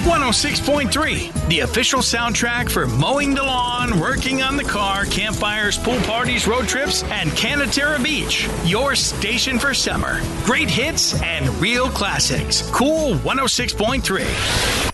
106.3, the official soundtrack for mowing the lawn, working on the car, campfires, pool parties, road trips, and Canaterra Beach. Your station for summer. Great hits and real classics. Cool 106.3.